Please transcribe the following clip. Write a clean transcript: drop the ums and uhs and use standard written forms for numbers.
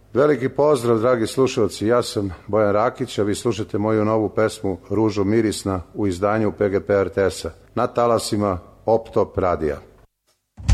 Veliki pozdrav, dragi slušalci, ja sam Bojan Rakić, a vi slušate moju novu pesmu Ružo mirisna u izdanju PGP RTS-a na talasima Optop radija.